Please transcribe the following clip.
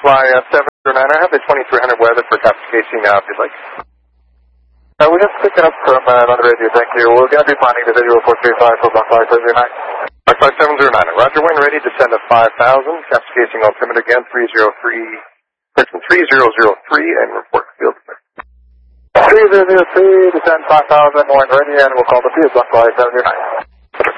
fly 709. I have the 2300 weather for capture casing now if you'd like. We just picked it up from another radio, thank you. We're going to be planning the video 435 for Block 5709. Block 5709, Roger, when ready, descend to 5000, capture casing altimeter again, 3003, and report field. 3003, descend 5000, when ready, and we'll call the field, Block 5709.